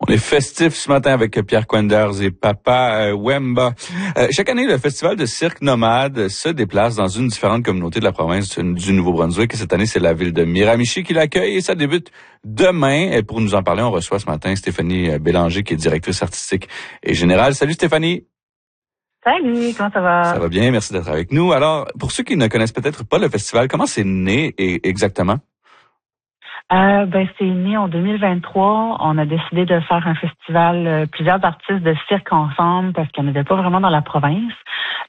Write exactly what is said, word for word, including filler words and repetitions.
On est festif ce matin avec Pierre Quenders et Papa euh, Wemba. Euh, chaque année, le Festival de cirque nomade se déplace dans une différente communauté de la province du Nouveau-Brunswick. Et cette année, c'est la ville de Miramichi qui l'accueille et ça débute demain. Et pour nous en parler, on reçoit ce matin Stéphanie Bélanger, qui est directrice artistique et générale. Salut Stéphanie! Salut, comment ça va? Ça va bien, merci d'être avec nous. Alors, pour ceux qui ne connaissent peut-être pas le festival, comment c'est né et exactement? Euh, ben, c'est né en deux mille vingt-trois. On a décidé de faire un festival, euh, plusieurs artistes de cirque ensemble parce qu'il n'y en avait pas vraiment dans la province.